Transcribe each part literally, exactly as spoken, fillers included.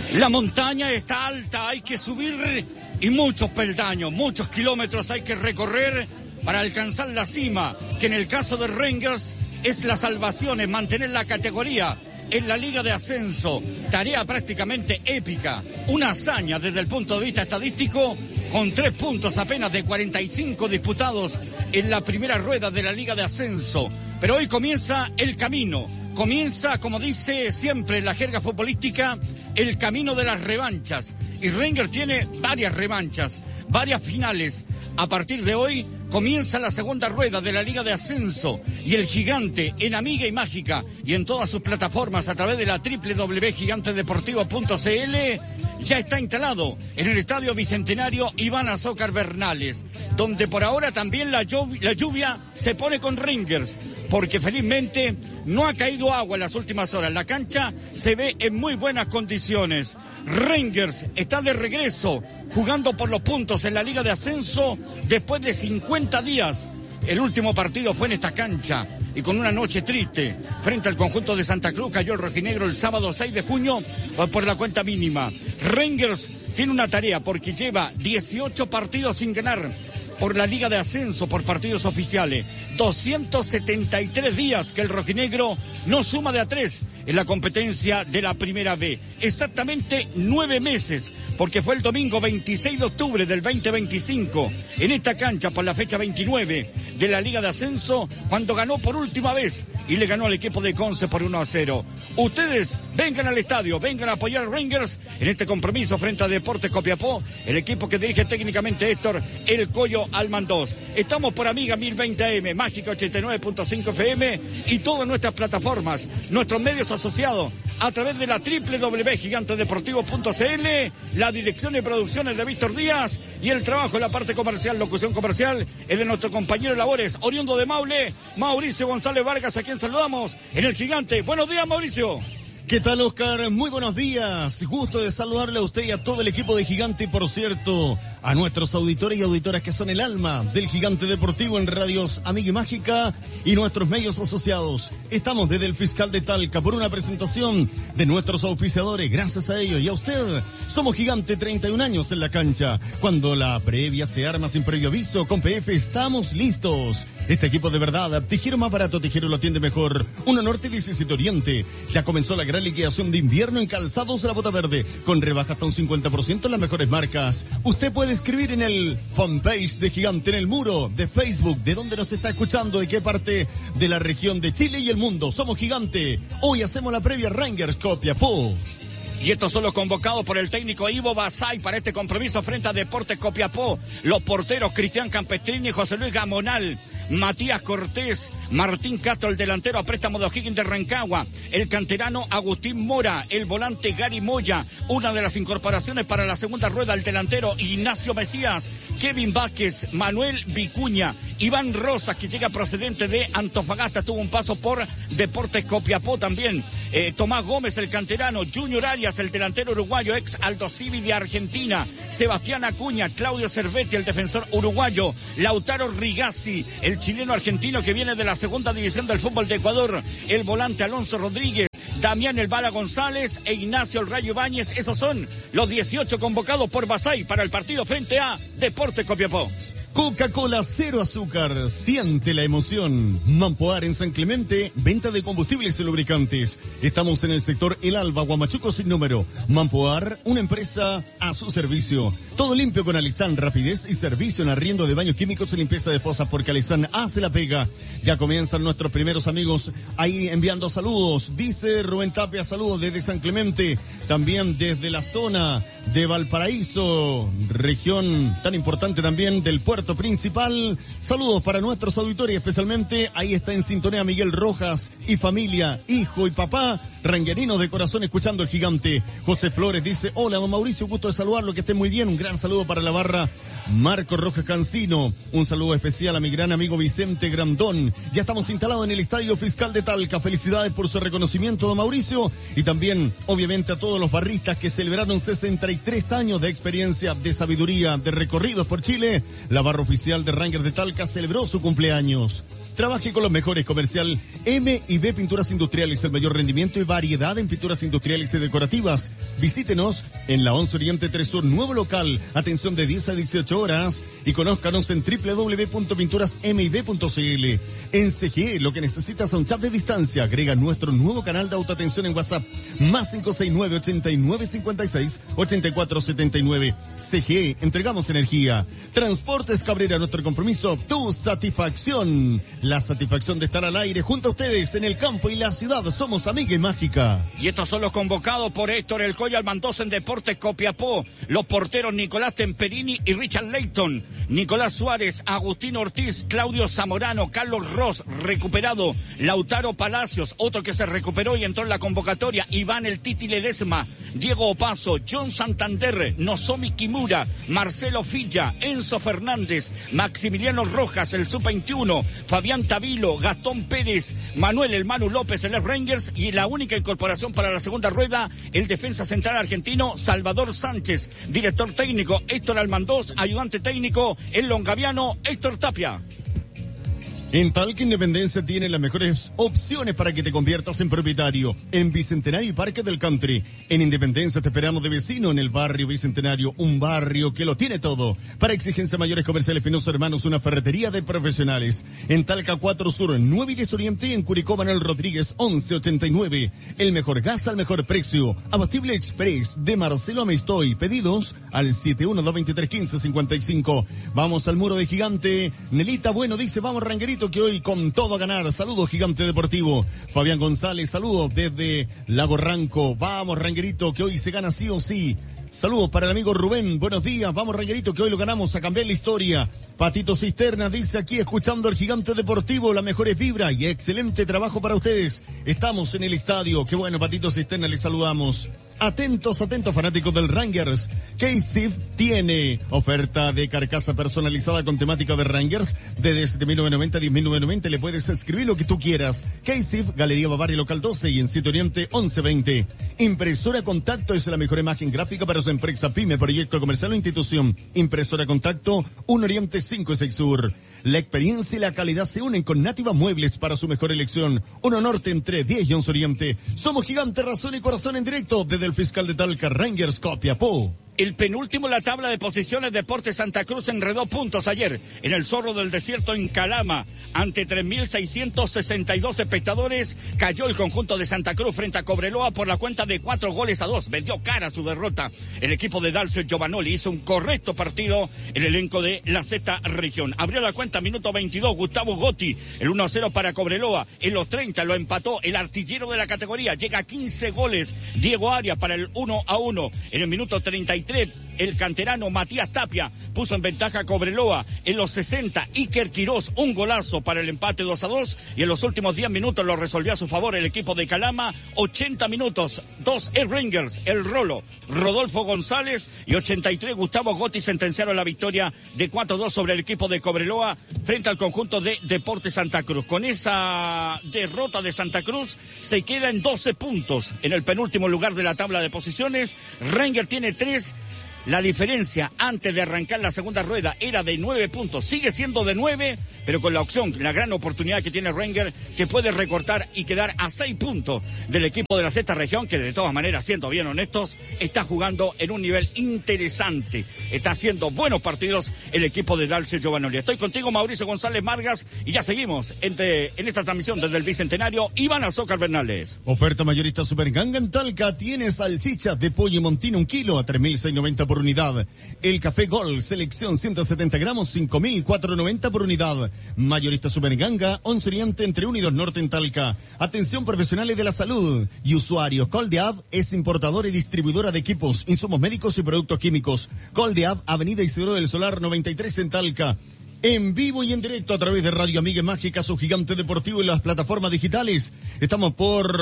La montaña está alta, hay que subir y muchos peldaños, muchos kilómetros hay que recorrer para alcanzar la cima, que en el caso de Rangers es la salvación, es mantener la categoría en la Liga de Ascenso. Tarea prácticamente épica, una hazaña desde el punto de vista estadístico, con tres puntos apenas de cuarenta y cinco disputados en la primera rueda de la Liga de Ascenso. Pero hoy comienza el camino, comienza, como dice siempre la jerga futbolística, el camino de las revanchas. Y Rangers tiene varias revanchas, varias finales. A partir de hoy comienza la segunda rueda de la Liga de Ascenso y el Gigante en Amiga y Mágica y en todas sus plataformas a través de la doble u doble u doble u punto gigante deportivo punto c l ya está instalado en el Estadio Bicentenario Iván Azócar Bernales, donde por ahora también la lluvia, la lluvia se pone con Rangers, porque felizmente no ha caído agua en las últimas horas. La cancha se ve en muy buenas condiciones. Rangers está de regreso, jugando por los puntos en la Liga de Ascenso después de cincuenta días. El último partido fue en esta cancha y con una noche triste frente al conjunto de Santa Cruz. Cayó el rojinegro el sábado seis de junio por la cuenta mínima. Rangers tiene una tarea porque lleva dieciocho partidos sin ganar por la Liga de Ascenso, por partidos oficiales. doscientos setenta y tres días que el rojinegro no suma de a tres en la competencia de la Primera B. Exactamente nueve meses, porque fue el domingo veintiséis de octubre del veinte veinticinco, en esta cancha por la fecha veintinueve de la Liga de Ascenso, cuando ganó por última vez y le ganó al equipo de Conce por uno a cero. Ustedes vengan al estadio, vengan a apoyar a Rangers en este compromiso frente a Deportes Copiapó, el equipo que dirige técnicamente Héctor El Coyo Almandós. Estamos por Amiga mil veinte A M, Mágica ochenta y nueve punto cinco F M y todas nuestras plataformas, nuestros medios asociados a través de la doble u doble u doble u punto gigante deportivo punto c l, la dirección y producciones de Víctor Díaz y el trabajo en la parte comercial, locución comercial, es de nuestro compañero de labores, oriundo de Maule, Mauricio González Vargas, a quien saludamos en el Gigante. Buenos días, Mauricio. ¿Qué tal, Oscar? Muy buenos días. Gusto de saludarle a usted y a todo el equipo de Gigante, y por cierto, a nuestros auditores y auditoras que son el alma del Gigante Deportivo en radios Amiga y Mágica y nuestros medios asociados. Estamos desde el Fiscal de Talca por una presentación de nuestros auspiciadores. Gracias a ellos y a usted, somos Gigante, treinta y un años en la cancha. Cuando la previa se arma sin previo aviso, con P F estamos listos. Este equipo de verdad, Tijero más barato, Tijero lo atiende mejor. uno Norte, diecisiete Oriente. Ya comenzó la gran liquidación de invierno en calzados de la Bota Verde, con rebaja hasta un cincuenta por ciento en las mejores marcas. Usted puede escribir en el fanpage de Gigante, en el muro de Facebook, de dónde nos está escuchando, de qué parte de la región de Chile y el mundo. Somos Gigante. Hoy hacemos la previa Rangers Copiapó. Y estos son los convocados por el técnico Ivo Basay para este compromiso frente a Deportes Copiapó. Los porteros Cristian Campestrini, José Luis Gamonal, Matías Cortés, Martín Castro, el delantero a préstamo de O'Higgins de Rancagua, el canterano Agustín Mora, el volante Gary Moya, una de las incorporaciones para la segunda rueda, el delantero Ignacio Mesías, Kevin Vázquez, Manuel Vicuña, Iván Rosas, que llega procedente de Antofagasta, tuvo un paso por Deportes Copiapó también, eh, Tomás Gómez, el canterano, Junior Arias, el delantero uruguayo, ex Aldo Civi de Argentina, Sebastián Acuña, Claudio Cervetti, el defensor uruguayo, Lautaro Rigazzi, el chileno argentino que viene de la segunda división del fútbol de Ecuador, el volante Alonso Rodríguez, Damián El Bala González e Ignacio El Rayo Ibáñez. Esos son los dieciocho convocados por Basay para el partido frente a Deportes Copiapó. Coca-Cola cero azúcar, siente la emoción. Mampoar en San Clemente, venta de combustibles y lubricantes. Estamos en el sector El Alba, Huamachuco sin número. Mampoar, una empresa a su servicio. Todo limpio con Alizán, rapidez y servicio en arriendo de baños químicos y limpieza de fosas, porque Alizán hace la pega. Ya comienzan nuestros primeros amigos ahí enviando saludos. Dice Rubén Tapia, saludos desde San Clemente. También desde la zona de Valparaíso, región tan importante también del puerto principal. Saludos para nuestros auditores, especialmente ahí está en sintonía Miguel Rojas y familia, hijo y papá, ranguerinos de corazón escuchando el Gigante. José Flores dice, hola don Mauricio, gusto de saludarlo, que esté muy bien. Un gran saludo para la barra Marco Rojas Cancino. Un saludo especial a mi gran amigo Vicente Grandón. Ya estamos instalados en el Estadio Fiscal de Talca. Felicidades por su reconocimiento, don Mauricio. Y también, obviamente, a todos los barristas que celebraron sesenta y tres años de experiencia, de sabiduría, de recorridos por Chile. La barra barra oficial de Rangers de Talca, celebró su cumpleaños. Trabaje con los mejores comercial M y B Pinturas Industriales, el mayor rendimiento y variedad en pinturas industriales y decorativas. Visítenos en la once Oriente tres Sur, nuevo local, atención de diez a dieciocho horas, y conózcanos en doble u doble u doble u punto pinturas m i b punto c l. En C G E, lo que necesitas a un chat de distancia, agrega nuestro nuevo canal de autoatención en WhatsApp, más cinco seis nueve, ochenta y nueve cincuenta y seis, ochenta y cuatro setenta y nueve. C G E, entregamos energía. Transportes Cabrera, nuestro compromiso, tu satisfacción. La satisfacción de estar al aire junto a ustedes en el campo y la ciudad. Somos Amiga y Mágica. Y estos son los convocados por Héctor El Coyo Almandoz en Deportes Copiapó. Los porteros Nicolás Temperini y Richard Leighton. Nicolás Suárez, Agustín Ortiz, Claudio Zamorano, Carlos Ross, recuperado. Lautaro Palacios, otro que se recuperó y entró en la convocatoria. Iván El Titi Ledesma, Diego Opaso, John Santander, Nozomi Kimura, Marcelo Filla, Enzo Fernández, Maximiliano Rojas, el sub veintiuno, Fabián Tavilo, Gastón Pérez, Manuel El Manu López, el Rangers, y la única incorporación para la segunda rueda, el defensa central argentino Salvador Sánchez, director técnico Héctor Almandoz, ayudante técnico el longaviano Héctor Tapia. En Talca Independencia tiene las mejores opciones para que te conviertas en propietario. En Bicentenario y Parque del Country. En Independencia te esperamos de vecino en el barrio Bicentenario, un barrio que lo tiene todo. Para exigencia mayores comerciales Pinoso Hermanos, una ferretería de profesionales. En Talca cuatro Sur, nueve y diez Oriente, y en Curicó Manuel Rodríguez once ochenta y nueve. El mejor gas al mejor precio. Abastible Express de Marcelo Amestoy. Pedidos al siete uno dos dos tres, uno cinco cinco cinco. Vamos al muro de Gigante. Nelita Bueno dice, vamos Ranguerito, que hoy con todo a ganar. Saludos Gigante Deportivo. Fabián González, saludos desde Lago Ranco. Vamos Ranguerito, que hoy se gana sí o sí. Saludos para el amigo Rubén, buenos días. Vamos Ranguerito, que hoy lo ganamos, a cambiar la historia. Patito Cisterna dice aquí, escuchando el Gigante Deportivo, las mejores vibras y excelente trabajo para ustedes. Estamos en el estadio. Qué bueno, Patito Cisterna, les saludamos. Atentos, atentos fanáticos del Rangers. K-Sif tiene oferta de carcasa personalizada con temática de Rangers. Desde siete mil novecientos noventa a diez mil novecientos noventa le puedes escribir lo que tú quieras. K-Sif, Galería Bavaria Local doce y en Sitio Oriente once veinte. Impresora Contacto es la mejor imagen gráfica para su empresa pyme, proyecto comercial o institución. Impresora Contacto, un Oriente cinco y seis Sur. La experiencia y la calidad se unen con Nativa Muebles para su mejor elección. Uno Norte entre diez y once Oriente. Somos Gigante, razón y corazón en directo desde el fiscal de Talca, Rangers Copiapó. El penúltimo en la tabla de posiciones, Deportes Santa Cruz enredó puntos ayer en el Zorro del Desierto en Calama. Ante tres mil seiscientos sesenta y dos espectadores, cayó el conjunto de Santa Cruz frente a Cobreloa por la cuenta de cuatro goles a dos. Vendió cara su derrota. El equipo de Dalcio Giovanoli hizo un correcto partido. El elenco de la Z Región abrió la cuenta, minuto veintidós, Gustavo Gotti, el uno a cero para Cobreloa. En los treinta lo empató el artillero de la categoría, llega a quince goles, Diego Arias para el uno a uno. En el minuto treinta y tres, el canterano Matías Tapia puso en ventaja a Cobreloa. En los sesenta, Iker Quirós, un golazo para el empate dos a dos, y en los últimos diez minutos lo resolvió a su favor el equipo de Calama. ochenta minutos, dos el Rangers, el Rolo, Rodolfo González, y ochenta y tres Gustavo Gotti sentenciaron la victoria de cuatro a dos sobre el equipo de Cobreloa frente al conjunto de Deportes Santa Cruz. Con esa derrota de Santa Cruz se queda en doce puntos en el penúltimo lugar de la tabla de posiciones. Rangers tiene tres. La diferencia antes de arrancar la segunda rueda era de nueve puntos. Sigue siendo de nueve, pero con la opción, la gran oportunidad que tiene Rangers, que puede recortar y quedar a seis puntos del equipo de la sexta región, que de todas maneras, siendo bien honestos, está jugando en un nivel interesante. Está haciendo buenos partidos el equipo de Dalcio Giovanoli. Estoy contigo, Mauricio González Margas, y ya seguimos entre, en esta transmisión desde el Bicentenario. Iván Azócar Bernales. Oferta mayorista Superganga en Talca. Tiene salchicha de pollo montino un kilo a tres mil seiscientos noventa por unidad. El café Gol, selección ciento setenta gramos, cinco mil cuatrocientos noventa por unidad. Mayorista Superganga, once Oriente entre uno y dos Norte en Talca. Atención profesionales de la salud y usuarios. Coldeab es importadora y distribuidora de equipos, insumos médicos y productos químicos. Coldeab, Avenida Isidro del Solar noventa y tres en Talca. En vivo y en directo a través de Radio Amiga Mágica, su Gigante Deportivo y las plataformas digitales. Estamos por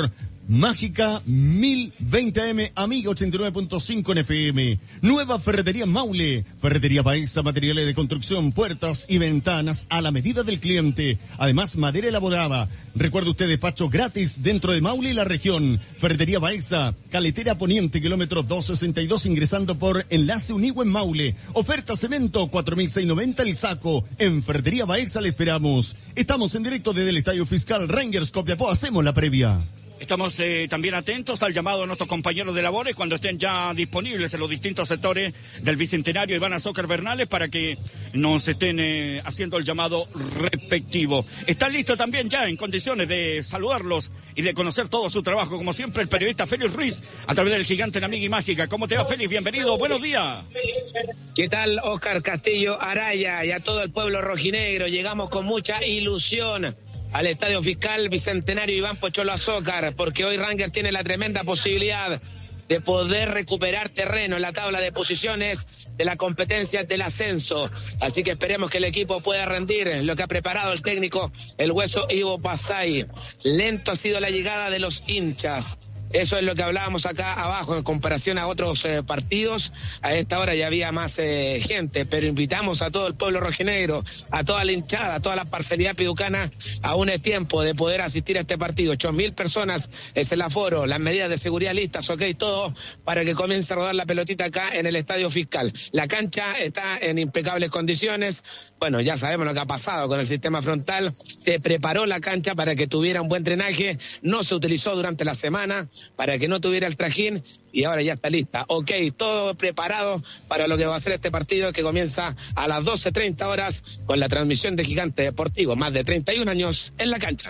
Mágica mil veinte A M, Amiga ochenta y nueve punto cinco en F M. Nueva Ferretería Maule. Ferretería Baeza, materiales de construcción, puertas y ventanas a la medida del cliente. Además, madera elaborada. Recuerde usted, despacho gratis dentro de Maule y la región. Ferretería Baeza, Caletera Poniente, kilómetro doscientos sesenta y dos, ingresando por Enlace Unigüe en Maule. Oferta cemento, cuatro mil seiscientos noventa el saco. En Ferretería Baeza le esperamos. Estamos en directo desde el Estadio Fiscal Rangers Copiapó. Hacemos la previa. Estamos eh, también atentos al llamado de nuestros compañeros de labores cuando estén ya disponibles en los distintos sectores del Bicentenario Iván Soccer Bernales para que nos estén eh, haciendo el llamado respectivo. Está listo también ya en condiciones de saludarlos y de conocer todo su trabajo, como siempre, el periodista Félix Ruiz a través del Gigante en Amiga y Mágica. ¿Cómo te va, Félix? Bienvenido, buenos días. ¿Qué tal, Oscar Castillo Araya y a todo el pueblo rojinegro? Llegamos con mucha ilusión al Estadio Fiscal Bicentenario Iván Pocholo Azócar, porque hoy Rangers tiene la tremenda posibilidad de poder recuperar terreno en la tabla de posiciones de la competencia del ascenso. Así que esperemos que el equipo pueda rendir lo que ha preparado el técnico, el Hueso Ivo Pasay. Lento ha sido la llegada de los hinchas. Eso es lo que hablábamos acá abajo en comparación a otros eh, partidos. A esta hora ya había más eh, gente, pero invitamos a todo el pueblo rojinegro, a toda la hinchada, a toda la parcialidad piducana. Aún es tiempo de poder asistir a este partido. Ocho mil personas es el aforo, las medidas de seguridad listas, ok, todo para que comience a rodar la pelotita acá en el Estadio Fiscal. La cancha está en impecables condiciones. Bueno, ya sabemos lo que ha pasado con el sistema frontal. Se preparó la cancha para que tuviera un buen drenaje. No se utilizó durante la semana para que no tuviera el trajín y ahora ya está lista. Ok, todo preparado para lo que va a ser este partido que comienza a las doce treinta horas con la transmisión de Gigante Deportivo. Más de treinta y un años en la cancha.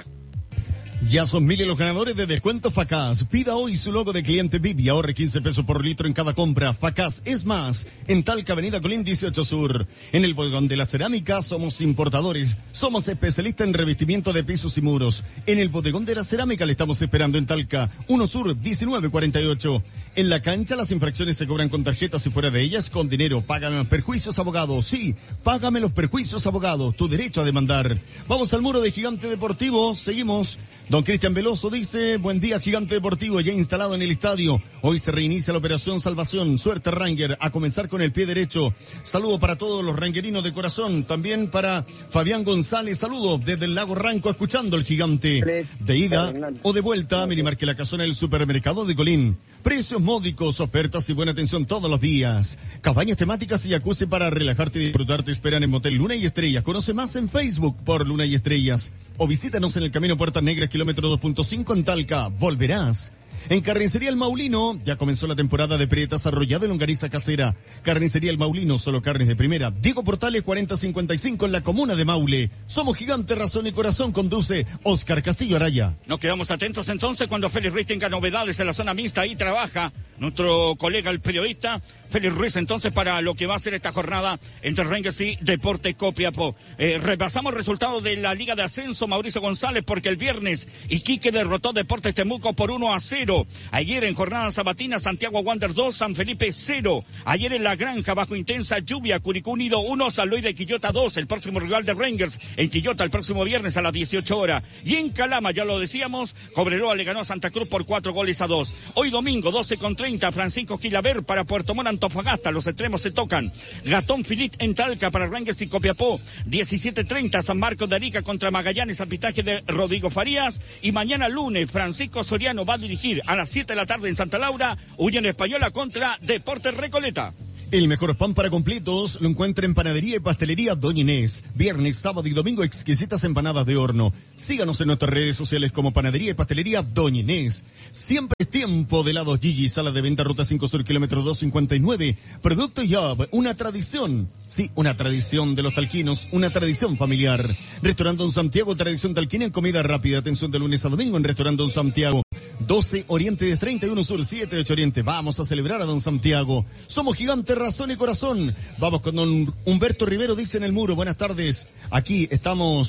Ya son miles los ganadores de descuento Facaz. Pida hoy su logo de cliente V I P y ahorre quince pesos por litro en cada compra. Facaz es más. En Talca, Avenida Colín dieciocho Sur. En el bodegón de la cerámica somos importadores. Somos especialistas en revestimiento de pisos y muros. En el bodegón de la cerámica le estamos esperando en Talca. uno Sur diecinueve cuarenta y ocho. En la cancha las infracciones se cobran con tarjetas y fuera de ellas con dinero. Págame los perjuicios, abogado. Sí, págame los perjuicios, abogado. Tu derecho a demandar. Vamos al muro de Gigante Deportivo. Seguimos. Don Cristian Veloso dice, buen día Gigante Deportivo, ya instalado en el estadio. Hoy se reinicia la operación Salvación. Suerte Ranger, a comenzar con el pie derecho. Saludo para todos los rangerinos de corazón. También para Fabián González, saludo desde el Lago Ranco, escuchando el Gigante. De ida o de vuelta, Minimarque La Casona, el supermercado de Colín. Precios módicos, ofertas y buena atención todos los días. Cabañas temáticas y jacuzzi para relajarte y disfrutar te esperan en Motel Luna y Estrellas. Conoce más en Facebook por Luna y Estrellas. O visítanos en el Camino Puertas Negras, kilómetro dos punto cinco en Talca. Volverás. En Carnicería El Maulino, ya comenzó la temporada de prietas arrollada en longaniza casera. Carnicería El Maulino, solo carnes de primera. Diego Portales cuarenta cincuenta y cinco en la comuna de Maule. Somos Gigante, razón y corazón, conduce Oscar Castillo Araya. Nos quedamos atentos entonces cuando Félix Ruiz tenga novedades en la zona mixta. Ahí trabaja nuestro colega el periodista Félix Ruiz entonces para lo que va a ser esta jornada entre Rangers y Deportes Copiapó. Eh, repasamos resultados de la Liga de Ascenso, Mauricio González, porque el viernes Iquique derrotó Deportes Temuco por uno a cero. Ayer en jornada sabatina, Santiago Wander dos, San Felipe cero. Ayer en La Granja, bajo intensa lluvia, Curicó Unido uno, San Luis de Quillota dos. El próximo rival de Rangers en Quillota el próximo viernes a las dieciocho horas. Y en Calama, ya lo decíamos, Cobreloa le ganó a Santa Cruz por cuatro goles a dos. Hoy domingo, doce con treinta, Francisco Gilaver para Puerto Montt, Antofagasta. Los extremos se tocan. Gatón Filit en Talca para Rangers y Copiapó. diecisiete treinta, San Marcos de Arica contra Magallanes, arbitraje de Rodrigo Farías. Y mañana lunes, Francisco Soriano va a dirigir a las siete de la tarde en Santa Laura, Unión Española contra Deportes Recoleta. El mejor pan para completos lo encuentra en Panadería y Pastelería Doña Inés. Viernes, sábado y domingo, exquisitas empanadas de horno. Síganos en nuestras redes sociales como Panadería y Pastelería Doña Inés. Siempre es tiempo de helados Gigi, sala de venta Ruta cinco Sur, kilómetro doscientos cincuenta y nueve. Producto Job, una tradición. Sí, una tradición de los talquinos, una tradición familiar. Restaurante Don Santiago, tradición talquina en comida rápida. Atención de lunes a domingo en Restaurante Don Santiago. doce Oriente, treinta y uno Sur, siete de ocho Oriente. Vamos a celebrar a Don Santiago. Somos Gigante, razón y corazón. Vamos con don Humberto Rivero, dice en el muro. Buenas tardes. Aquí estamos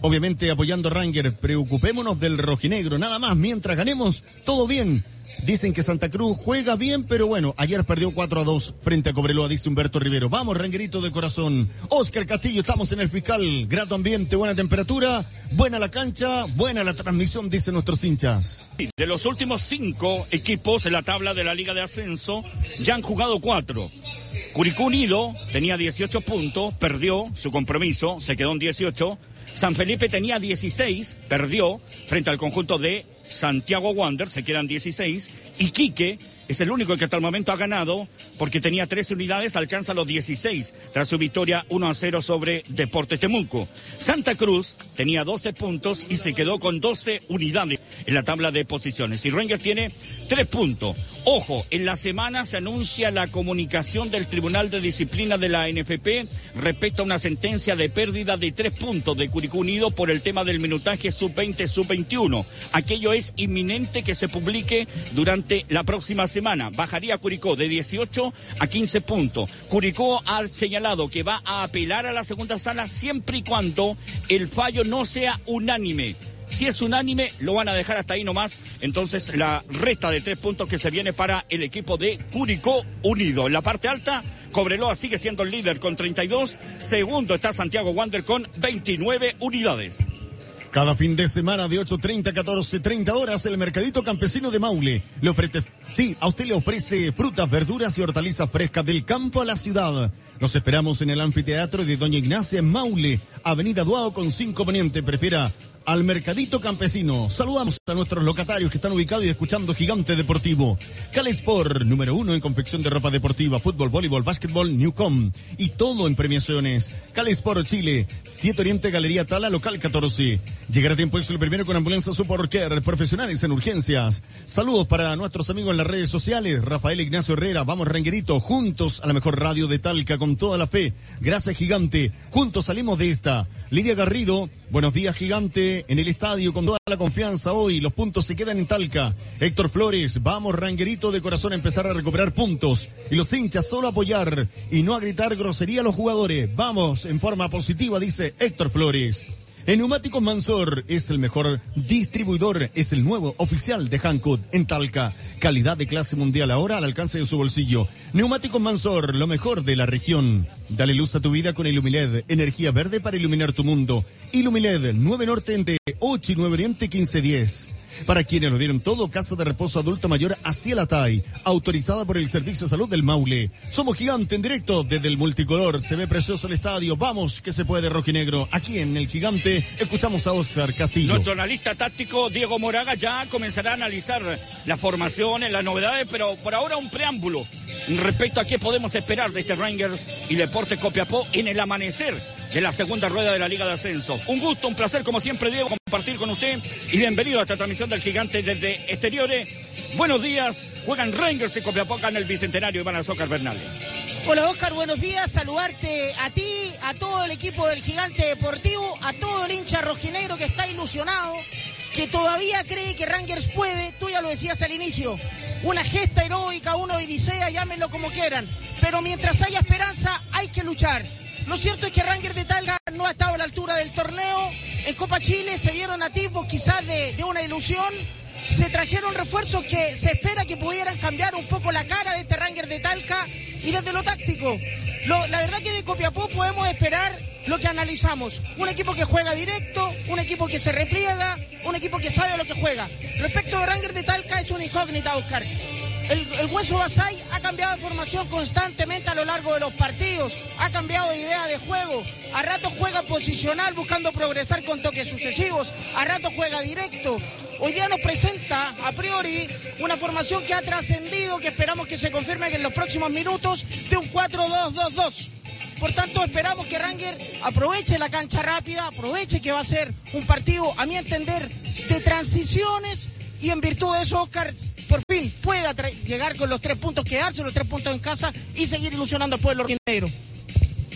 obviamente apoyando a Ranger. Preocupémonos del rojinegro, nada más. Mientras ganemos, todo bien. Dicen que Santa Cruz juega bien, pero bueno, ayer perdió cuatro a dos frente a Cobreloa, dice Humberto Rivero. Vamos, Rangerito de corazón. Oscar Castillo, estamos en el Fiscal. Grato ambiente, buena temperatura, buena la cancha, buena la transmisión, dicen nuestros hinchas. De los últimos cinco equipos en la tabla de la Liga de Ascenso, ya han jugado cuatro. Curicó Unido tenía dieciocho puntos, perdió su compromiso, se quedó en dieciocho. San Felipe tenía dieciséis, perdió frente al conjunto de Santiago Wander, se quedan dieciséis. Iquique es el único que hasta el momento ha ganado porque tenía trece unidades, alcanza los dieciséis tras su victoria uno a cero sobre Deportes Temuco. Santa Cruz tenía doce puntos y se quedó con doce unidades en la tabla de posiciones. Y Rangers tiene tres puntos. Ojo, en la semana se anuncia la comunicación del Tribunal de Disciplina de la N F P respecto a una sentencia de pérdida de tres puntos de Curicó Unido por el tema del minutaje sub veinte, sub veintiuno. Aquello es inminente que se publique durante la próxima semana. Bajaría Curicó de dieciocho a quince puntos. Curicó ha señalado que va a apelar a la segunda sala siempre y cuando el fallo no sea unánime. Si es unánime, lo van a dejar hasta ahí nomás. Entonces, la resta de tres puntos que se viene para el equipo de Curicó Unido. En la parte alta, Cobreloa sigue siendo el líder con treinta y dos. Segundo está Santiago Wander con veintinueve unidades. Cada fin de semana de ocho treinta a catorce treinta horas, el Mercadito Campesino de Maule le ofrece, sí, a usted le ofrece frutas, verduras y hortalizas frescas del campo a la ciudad. Nos esperamos en el anfiteatro de Doña Ignacia en Maule, Avenida Duao con cinco Poniente. Prefiera al Mercadito Campesino. Saludamos a nuestros locatarios que están ubicados y escuchando Gigante Deportivo. Calesport, número uno en confección de ropa deportiva, fútbol, voleibol, básquetbol, Newcom y todo en premiaciones. Calesport Chile, siete Oriente Galería Tala, local catorce. Llegará a tiempo el primero con ambulancia Support Care, profesionales en urgencias. Saludos para nuestros amigos en las redes sociales. Rafael Ignacio Herrera, vamos Rangerito, juntos a la mejor radio de Talca con toda la fe. Gracias Gigante, juntos salimos de esta. Lidia Garrido, buenos días Gigante. En el estadio con toda la confianza hoy, los puntos se quedan en Talca. Héctor Flores, vamos Rangerito de corazón a empezar a recuperar puntos. Y los hinchas solo apoyar y no a gritar grosería a los jugadores. Vamos en forma positiva, dice Héctor Flores. En Neumáticos Mansor es el mejor distribuidor, es el nuevo oficial de Hankook en Talca. Calidad de clase mundial ahora al alcance de su bolsillo. Neumáticos Mansor, lo mejor de la región. Dale luz a tu vida con Ilumiled, energía verde para iluminar tu mundo. Ilumiled, nueve Norte entre ocho y nueve Oriente quince diez. Para quienes lo dieron todo, Casa de Reposo Adulto Mayor Acialatay, autorizada por el Servicio de Salud del Maule. Somos Gigante en directo desde el multicolor, se ve precioso el estadio. Vamos que se puede rojinegro. Aquí en el Gigante escuchamos a Oscar Castillo. Nuestro analista táctico Diego Moraga ya comenzará a analizar las formaciones, las novedades, pero por ahora un preámbulo respecto a qué podemos esperar de este Rangers y Deportes Copiapó en el amanecer de la segunda rueda de la Liga de Ascenso. Un gusto, un placer, como siempre, Diego, compartir con usted y bienvenido a esta transmisión del Gigante desde exteriores. Buenos días, juegan Rangers y Copiapó acá en el Bicentenario Iván Azócar Bernal. Hola Oscar, buenos días, saludarte a ti, a todo el equipo del Gigante Deportivo, a todo el hincha rojinegro que está ilusionado, que todavía cree que Rangers puede, tú ya lo decías al inicio, una gesta heroica, una odisea, llámenlo como quieran, pero mientras haya esperanza hay que luchar. Lo cierto es que Rangers de Talca no ha estado a la altura del torneo. En Copa Chile se vieron atisbos quizás de, de una ilusión. Se trajeron refuerzos que se espera que pudieran cambiar un poco la cara de este Rangers de Talca. Y desde lo táctico, lo, la verdad que de Copiapó podemos esperar lo que analizamos. Un equipo que juega directo, un equipo que se repliega, un equipo que sabe lo que juega. Respecto de Rangers de Talca es una incógnita, Oscar. El, el Hueso Basay ha cambiado de formación constantemente a lo largo de los partidos, ha cambiado de idea de juego, a rato juega posicional buscando progresar con toques sucesivos, a rato juega directo. Hoy día nos presenta a priori una formación que ha trascendido, que esperamos que se confirme en los próximos minutos, de un cuatro dos dos dos. Por tanto, esperamos que Rangers aproveche la cancha rápida, aproveche que va a ser un partido, a mi entender, de transiciones, y en virtud de eso, Oscar, por fin pueda tra- llegar con los tres puntos, quedarse los tres puntos en casa y seguir ilusionando al pueblo rojinegro.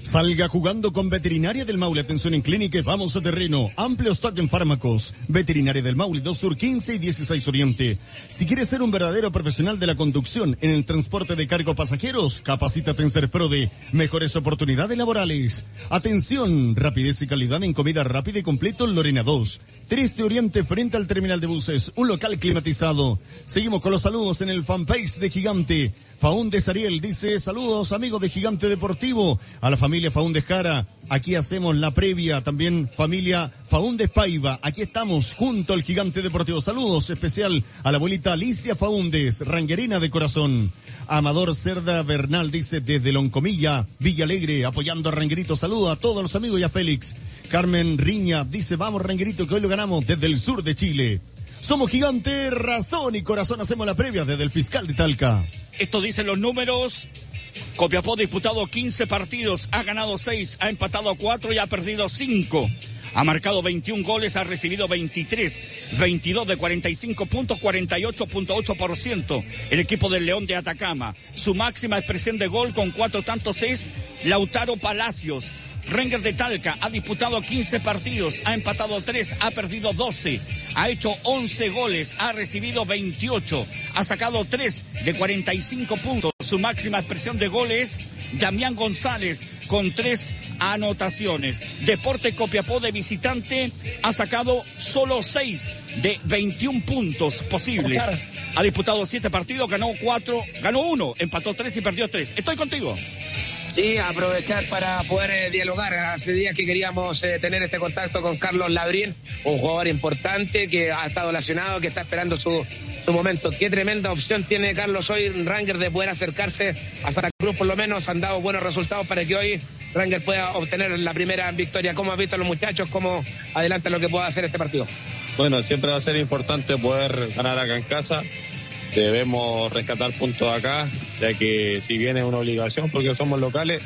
Salga jugando con Veterinaria del Maule. Atención en clínica, vamos a terreno. Amplio stock en fármacos. Veterinaria del Maule, dos Sur, quince y dieciséis Oriente. Si quieres ser un verdadero profesional de la conducción en el transporte de cargo pasajeros, capacítate en Serprode. Mejores oportunidades laborales. Atención, rapidez y calidad en comida rápida y completo Lorena dos. trece Oriente frente al terminal de buses. Un local climatizado. Seguimos con los saludos en el fanpage de Gigante. Faúndez Ariel dice, saludos amigos de Gigante Deportivo, a la familia Faúndez Jara, aquí hacemos la previa, también familia Faúndez Paiva, aquí estamos junto al Gigante Deportivo, saludos especial a la abuelita Alicia Faúndez, ranguerina de corazón. Amador Cerda Bernal dice, desde Loncomilla, Villa Alegre, apoyando a Ranguerito, saludos a todos los amigos y a Félix. Carmen Riña dice, vamos Ranguerito que hoy lo ganamos desde el sur de Chile. Somos Gigante, razón y corazón, hacemos la previa desde el Fiscal de Talca. Esto dicen los números. Copiapó ha disputado quince partidos, ha ganado seis, ha empatado cuatro y ha perdido cinco. Ha marcado veintiún goles, ha recibido veintitrés, veintidós de cuarenta y cinco puntos, cuarenta y ocho punto ocho por ciento. El equipo del León de Atacama. Su máxima expresión de gol con cuatro tantos es Lautaro Palacios. Rangers de Talca ha disputado quince partidos, ha empatado tres, ha perdido doce, ha hecho once goles, ha recibido veintiocho, ha sacado tres de cuarenta y cinco puntos. Su máxima expresión de goles, Damián González, con tres anotaciones. Deporte Copiapó de visitante ha sacado solo seis de veintiún puntos posibles. Ha disputado siete partidos, ganó cuatro, ganó uno, empató tres y perdió tres. Estoy contigo. Sí, aprovechar para poder eh, dialogar. Hace días que queríamos eh, tener este contacto con Carlos Labrín, un jugador importante que ha estado lesionado, que está esperando su, su momento. Qué tremenda opción tiene Carlos hoy, Rangers, de poder acercarse a Santa Cruz. Por lo menos han dado buenos resultados para que hoy Rangers pueda obtener la primera victoria. ¿Cómo has visto a los muchachos? ¿Cómo adelanta lo que pueda hacer este partido? Bueno, siempre va a ser importante poder ganar acá en casa. Debemos rescatar puntos acá, ya que si bien es una obligación porque somos locales,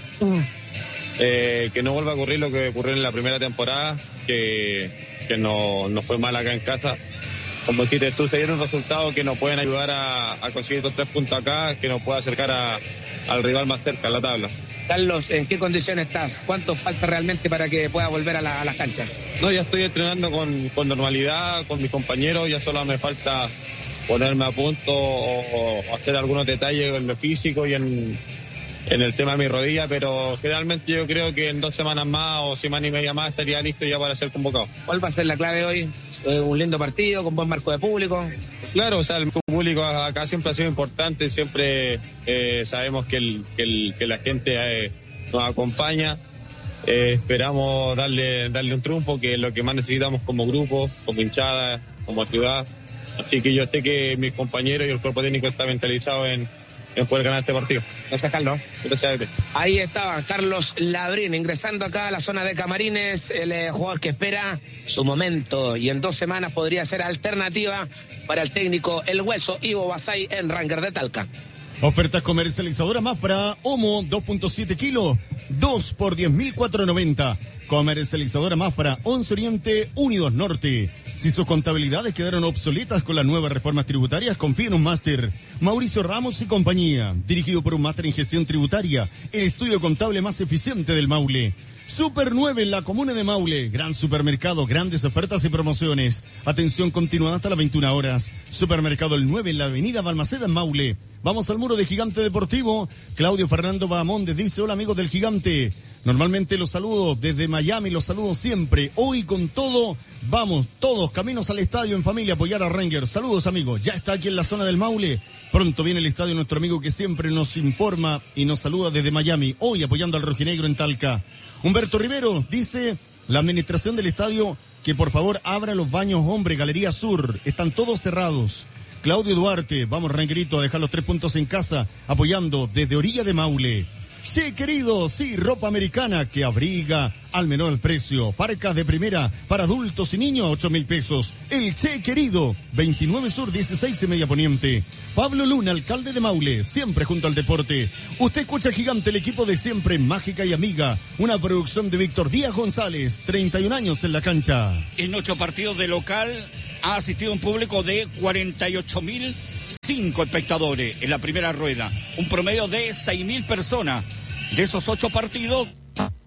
eh, que no vuelva a ocurrir lo que ocurrió en la primera temporada, que, que no, no fue mal acá en casa. Como dijiste tú, se dieron resultados que nos pueden ayudar a, a conseguir estos tres puntos acá, que nos pueda acercar a, al rival más cerca en la tabla. Carlos, ¿en qué condición estás? ¿Cuánto falta realmente para que pueda volver a, la, a las canchas? No, ya estoy entrenando con, con normalidad, con mis compañeros, ya solo me falta ponerme a punto o, o hacer algunos detalles en lo físico y en, en el tema de mi rodilla, pero generalmente yo creo que en dos semanas más o semana y media más estaría listo ya para ser convocado. ¿Cuál va a ser la clave hoy? ¿Un lindo partido con buen marco de público? Claro, o sea, el público acá siempre ha sido importante, siempre eh, sabemos que, el, que, el, que la gente eh, nos acompaña. Eh, esperamos darle, darle un triunfo, que es lo que más necesitamos como grupo, como hinchada, como ciudad. Así que yo sé que mis compañeros y el cuerpo técnico está mentalizado en, en poder ganar este partido. Gracias, Carlos. Gracias a ti. Ahí estaba Carlos Labrín ingresando acá a la zona de camarines, el eh, jugador que espera su momento y en dos semanas podría ser alternativa para el técnico El Hueso Ivo Basay en Rangers de Talca. Ofertas comercializadora Mafra, Homo dos punto siete kilos, dos por diez mil cuatrocientos noventa. Comercializadora Mafra, once Oriente, Unidos Norte. Si sus contabilidades quedaron obsoletas con las nuevas reformas tributarias, confíe en un máster. Mauricio Ramos y compañía, dirigido por un máster en gestión tributaria, el estudio contable más eficiente del Maule. Super nueve en la comuna de Maule, gran supermercado, grandes ofertas y promociones. Atención continuada hasta las veintiuna horas. Supermercado El nueve en la avenida Balmaceda en Maule. Vamos al muro de Gigante Deportivo. Claudio Fernando Bahamonde dice, hola amigos del Gigante. Normalmente los saludo desde Miami, los saludo siempre. Hoy con todo, vamos todos caminos al estadio en familia a apoyar a Rangers. Saludos amigos, ya está aquí en la zona del Maule. Pronto viene el estadio nuestro amigo que siempre nos informa y nos saluda desde Miami. Hoy apoyando al rojinegro en Talca. Humberto Rivero dice, la administración del estadio que por favor abra los baños hombre, Galería Sur. Están todos cerrados. Claudio Duarte, vamos Rangerito a dejar los tres puntos en casa, apoyando desde orilla de Maule. Sí, querido, sí, ropa americana que abriga al menor precio. Parcas de primera para adultos y niños, ocho mil pesos. El Che Querido, veintinueve Sur, dieciséis y media Poniente. Pablo Luna, alcalde de Maule, siempre junto al deporte. Usted escucha Gigante, el equipo de siempre, mágica y amiga. Una producción de Víctor Díaz González, treinta y un años en la cancha. En ocho partidos de local ha asistido un público de cuarenta y ocho mil cinco espectadores en la primera rueda. Un promedio de seis mil personas. De esos ocho partidos,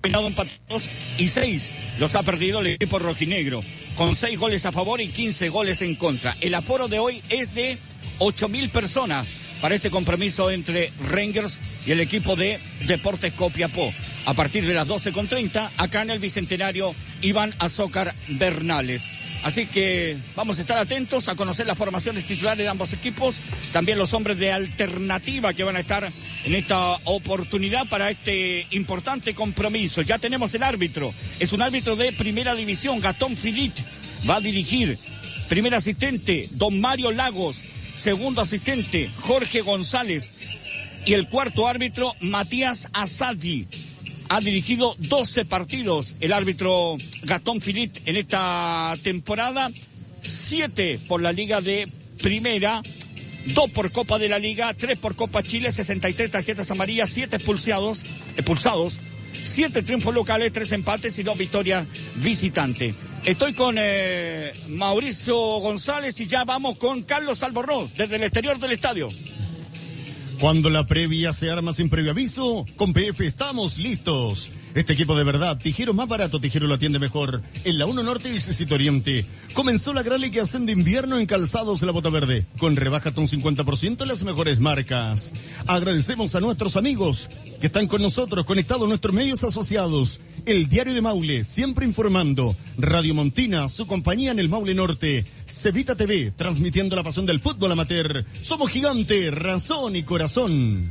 terminado empatados y seis los ha perdido el equipo rojinegro, con seis goles a favor y quince goles en contra. El aforo de hoy es de ocho mil personas para este compromiso entre Rangers y el equipo de Deportes Copiapó. A partir de las doce con treinta, acá en el Bicentenario Iván Azócar Bernales. Así que vamos a estar atentos a conocer las formaciones titulares de ambos equipos, también los hombres de alternativa que van a estar en esta oportunidad para este importante compromiso. Ya tenemos el árbitro, es un árbitro de primera división, Gastón Filit, va a dirigir. Primer asistente, don Mario Lagos. Segundo asistente, Jorge González. Y el cuarto árbitro, Matías Asadi. Ha dirigido doce partidos el árbitro Gastón Filit en esta temporada, siete por la Liga de Primera, dos por Copa de la Liga, tres por Copa Chile, sesenta y tres tarjetas amarillas, siete expulsados, expulsados, siete triunfos locales, tres empates y dos victorias visitantes. Estoy con eh, Mauricio González y ya vamos con Carlos Albornoz desde el exterior del estadio. Cuando la previa se arma sin previo aviso, con P F estamos listos. Este equipo de verdad, Tijero más barato, Tijero lo atiende mejor. En la uno Norte y Cecito Oriente. Comenzó la gran liquidación de invierno en calzados La Bota Verde, con rebaja hasta un cincuenta por ciento en las mejores marcas. Agradecemos a nuestros amigos que están con nosotros, conectados a nuestros medios asociados. El Diario de Maule, siempre informando. Radio Montina, su compañía en el Maule Norte. Cevita T V, transmitiendo la pasión del fútbol amateur. Somos Gigante, razón y corazón.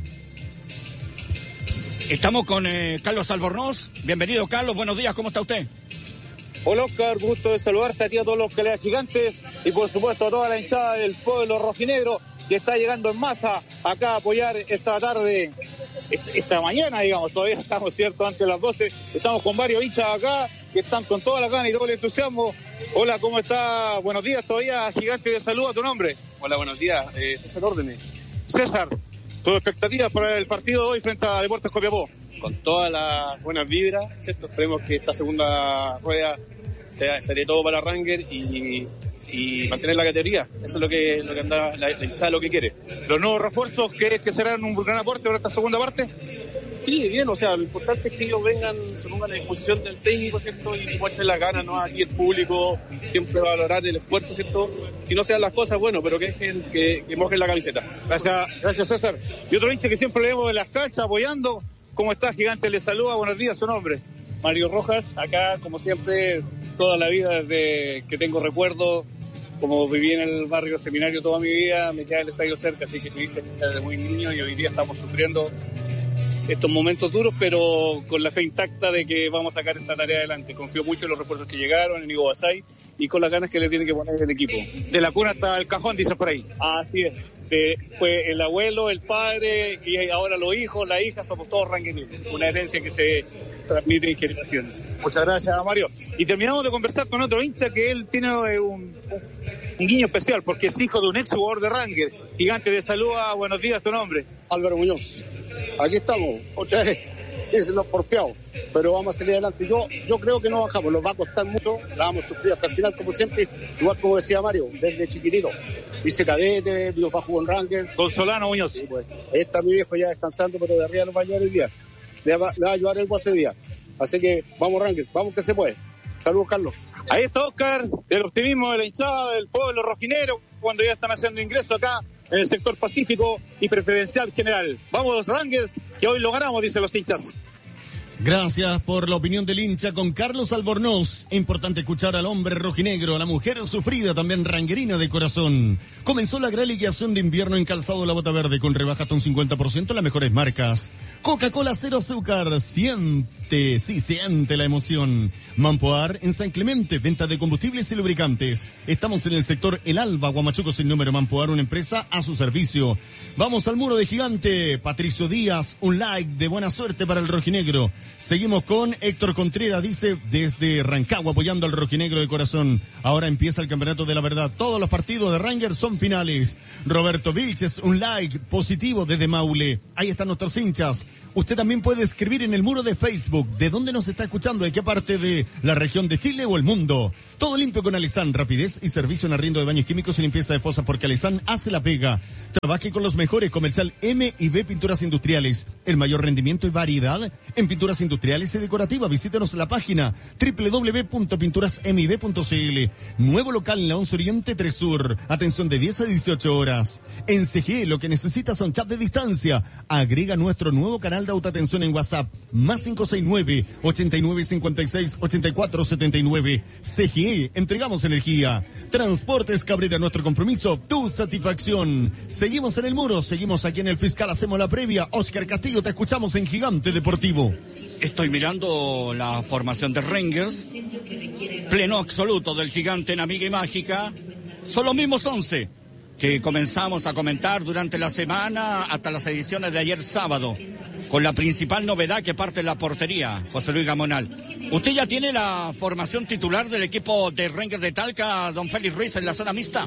Estamos con eh, Carlos Albornoz. Bienvenido, Carlos. Buenos días. ¿Cómo está usted? Hola, Oscar. Gusto de saludarte a ti, a todos los colegas gigantes y, por supuesto, a toda la hinchada del pueblo rojinegro que está llegando en masa acá a apoyar esta tarde, esta mañana, digamos. Todavía estamos, ¿cierto?, antes de las doce. Estamos con varios hinchas acá que están con toda la gana y todo el entusiasmo. Hola, ¿cómo está? Buenos días todavía, Gigante de Salud. ¿A tu nombre? Hola, buenos días. Eh, César Órdenes. César, ¿tus expectativas para el partido de hoy frente a Deportes Copiapó? Con todas las buenas vibras, ¿cierto? Esperemos que esta segunda rueda sea, sea de todo para Ranger y, y mantener la categoría. Eso es lo que, lo que anda, la, la hinchada lo que quiere. ¿Los nuevos refuerzos crees que serán un gran aporte para esta segunda parte? Sí, bien, o sea, lo importante es que ellos vengan, se pongan a disposición del técnico, ¿cierto? Y muestren las ganas, ¿no? Aquí el público siempre va a valorar el esfuerzo, ¿cierto? Si no sean las cosas, bueno, pero que, que, que, que mojen la camiseta. Gracias, gracias César. Y otro hincha que siempre le vemos de las canchas apoyando. ¿Cómo está, Gigante? Le saluda. Buenos días, su nombre. Mario Rojas, acá como siempre, toda la vida desde que tengo recuerdo, como viví en el barrio Seminario toda mi vida, me queda el estadio cerca, así que me hice desde muy niño y hoy día estamos sufriendo estos momentos duros, pero con la fe intacta de que vamos a sacar esta tarea adelante. Confío mucho en los refuerzos que llegaron, en Ivo Basay, y con las ganas que le tiene que poner el equipo. De la cuna hasta el cajón, dice por ahí. Así es. De, fue el abuelo, el padre, y ahora los hijos, la hija, somos todos ranguerinos. Una herencia que se transmite en generaciones. Muchas gracias, Mario. Y terminamos de conversar con otro hincha que él tiene un, un guiño especial, porque es hijo de un ex jugador de Ranger. Gigante de Salud, buenos días, tu nombre. Álvaro Muñoz. Aquí estamos, otra vez, es los porfiados, pero vamos a salir adelante. Yo yo creo que no bajamos, nos va a costar mucho, la vamos a sufrir hasta el final, como siempre, igual como decía Mario, desde chiquitito. Hice cadete, mi papá jugó en Ranger. Con Solano Muñoz. Sí, pues, ahí está mi viejo ya descansando, pero de arriba nos va a ayudar el día. Le va, le va a ayudar el guaso el día. Así que vamos Ranger, vamos que se puede. Saludos, Carlos. Ahí está Oscar, del optimismo de la hinchada del pueblo rojinero, cuando ya están haciendo ingreso acá en el sector pacífico y preferencial general. Vamos los Rangers, que hoy lo ganamos, dicen los hinchas. Gracias por la opinión del hincha con Carlos Albornoz. Importante escuchar al hombre rojinegro, a la mujer sufrida, también ranguerina de corazón. Comenzó la gran liquidación de invierno en calzado La Bota Verde con rebaja hasta un cincuenta por ciento en las mejores marcas. Coca-Cola cero azúcar, siente, sí, siente la emoción. Mampoar en San Clemente, venta de combustibles y lubricantes. Estamos en el sector El Alba, Huamachuco sin número. Mampoar, una empresa a su servicio. Vamos al muro de Gigante. Patricio Díaz, un like de buena suerte para el rojinegro. Seguimos con Héctor Contreras, dice, desde Rancagua, apoyando al rojinegro de corazón. Ahora empieza el campeonato de la verdad. Todos los partidos de Rangers son finales. Roberto Vilches, un like positivo desde Maule. Ahí están nuestros hinchas. Usted también puede escribir en el muro de Facebook de dónde nos está escuchando, de qué parte de la región de Chile o el mundo. Todo limpio con Alizán, rapidez y servicio en arriendo de baños químicos y limpieza de fosas, porque Alizán hace la pega. Trabaje con los mejores, comercial M y B Pinturas Industriales. El mayor rendimiento y variedad en pinturas industriales y decorativas. Visítenos la página doble u doble u doble u punto pinturas m i b punto c l. Nuevo local en la once Oriente tres Sur. Atención de diez a dieciocho horas. En C G E lo que necesitas son chat de distancia. Agrega nuestro nuevo canal de autoatención en WhatsApp. Más cinco seis nueve, ochenta y nueve cincuenta y seis, ochenta y cuatro setenta y nueve. C G E, entregamos energía. Transportes Cabrera, nuestro compromiso, tu satisfacción. Seguimos en el muro, seguimos aquí en el Fiscal, hacemos la previa. Oscar Castillo, te escuchamos en Gigante Deportivo. Estoy mirando la formación de Rangers. Pleno absoluto del Gigante en Amiga y Mágica. Son los mismos once que comenzamos a comentar durante la semana hasta las ediciones de ayer sábado, con la principal novedad que parte de la portería, José Luis Gamonal. ¿Usted ya tiene la formación titular del equipo de Rangers de Talca, don Félix Ruiz, en la zona mixta?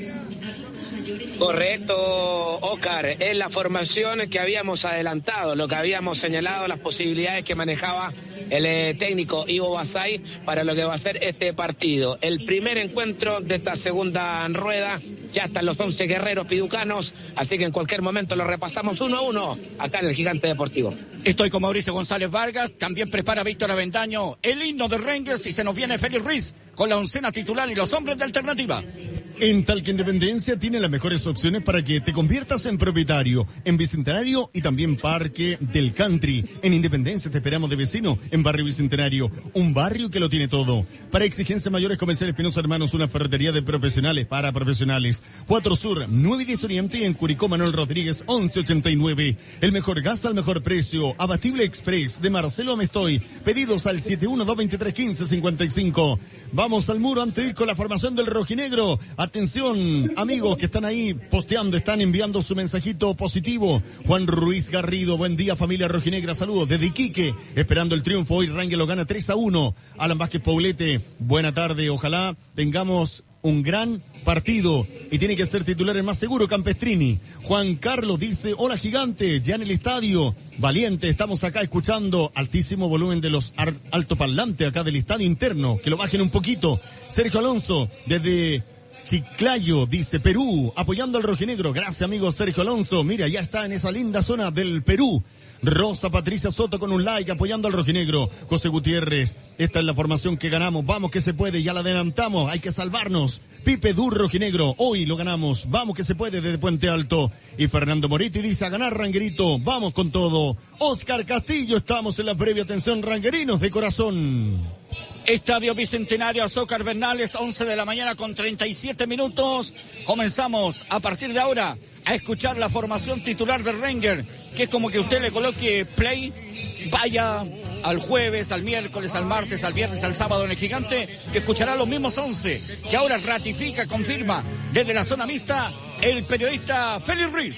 Correcto, Oscar, es la formación que habíamos adelantado, lo que habíamos señalado, las posibilidades que manejaba el eh, técnico Ivo Basay para lo que va a ser este partido. El primer encuentro de esta segunda rueda, ya están los once guerreros piducanos, así que en cualquier momento lo repasamos uno a uno acá en el Gigante Deportivo. Estoy con Mauricio González Vargas, también prepara Víctor Avendaño el himno de Rangers y se nos viene Félix Ruiz con la oncena titular y los hombres de alternativa. En Talca Independencia tiene las mejores opciones para que te conviertas en propietario. En Bicentenario y también Parque del Country. En Independencia te esperamos de vecino en Barrio Bicentenario. Un barrio que lo tiene todo. Para exigencias mayores, Comerciales Espinosa Hermanos, una ferretería de profesionales para profesionales. cuatro Sur, nueve y diez Oriente y en Curicó Manuel Rodríguez, once ochenta y nueve. El mejor gas al mejor precio. Abastible Express de Marcelo Amestoy. Pedidos al siete uno dos dos tres, uno cinco cinco cinco. Vamos al muro antes de ir con la formación del rojinegro. Atención, amigos que están ahí posteando, están enviando su mensajito positivo. Juan Ruiz Garrido, buen día familia rojinegra, saludos desde Iquique, esperando el triunfo. Hoy Rangers lo gana tres a uno. Alan Vázquez Paulete, buena tarde, ojalá tengamos un gran partido y tiene que ser titular el más seguro, Campestrini. Juan Carlos dice, hola Gigante, ya en el estadio, valiente, estamos acá escuchando altísimo volumen de los altoparlantes acá del estadio interno, que lo bajen un poquito. Sergio Alonso, desde Chiclayo, dice Perú, apoyando al rojinegro. Gracias amigo Sergio Alonso, mira, ya está en esa linda zona del Perú. Rosa Patricia Soto con un like apoyando al rojinegro. José Gutiérrez, esta es la formación que ganamos, vamos que se puede, ya la adelantamos, hay que salvarnos. Pipe Dur rojinegro, hoy lo ganamos, vamos que se puede desde Puente Alto. Y Fernando Moriti dice a ganar Ranguerito, vamos con todo. Oscar Castillo, estamos en la previa, atención ranguerinos de corazón. Estadio Bicentenario, Azócar Bernales, once de la mañana con treinta y siete minutos. Comenzamos a partir de ahora a escuchar la formación titular de Rangers, que es como que usted le coloque play, vaya al jueves, al miércoles, al martes, al viernes, al sábado en el Gigante, que escuchará los mismos once, que ahora ratifica, confirma desde la zona mixta el periodista Félix Ruiz.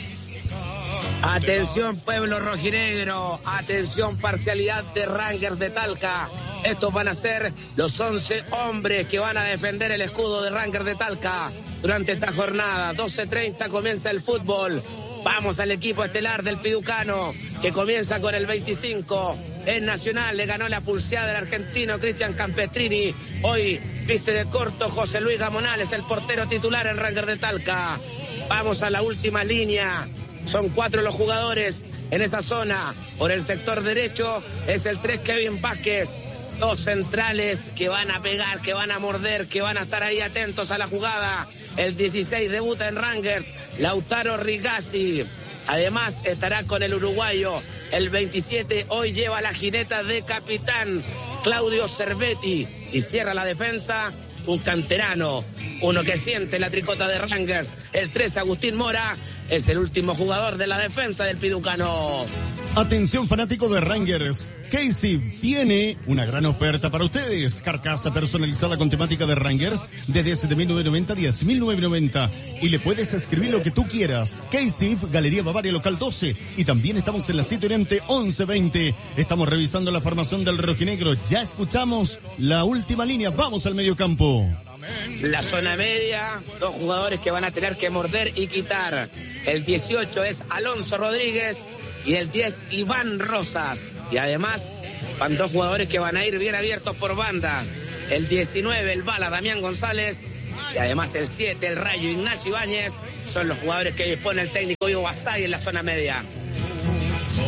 Atención pueblo rojinegro, atención parcialidad de Rangers de Talca. Estos van a ser los once hombres que van a defender el escudo de Rangers de Talca durante esta jornada. doce treinta comienza el fútbol. Vamos al equipo estelar del Piducano, que comienza con el veinticinco. Es Nacional, le ganó la pulseada del argentino Cristian Campestrini. Hoy viste de corto José Luis Gamonal, es el portero titular en Rangers de Talca. Vamos a la última línea. Son cuatro los jugadores en esa zona. Por el sector derecho es el tres Kevin Vázquez. Dos centrales que van a pegar, que van a morder, que van a estar ahí atentos a la jugada. El dieciséis debuta en Rangers, Lautaro Rigazzi. Además estará con el uruguayo. El veintisiete hoy lleva la jineta de capitán, Claudio Cervetti. Y cierra la defensa un canterano, uno que siente la tricota de Rangers. El tres, Agustín Mora, es el último jugador de la defensa del Piducano. Atención fanático de Rangers, Casey tiene una gran oferta para ustedes. Carcasa personalizada con temática de Rangers de siete mil novecientos noventa a diez mil novecientos noventa. Y le puedes escribir lo que tú quieras. Casey, Galería Bavaria Local doce. Y también estamos en la siete Oriente once veinte. Estamos revisando la formación del rojinegro. Ya escuchamos la última línea. Vamos al medio campo. La zona media, dos jugadores que van a tener que morder y quitar. El dieciocho es Alonso Rodríguez y el diez Iván Rosas. Y además van dos jugadores que van a ir bien abiertos por banda. El diecinueve, el bala Damián González. Y además el siete, el rayo Ignacio Ibáñez. Son los jugadores que dispone el técnico Ivo Basay en la zona media.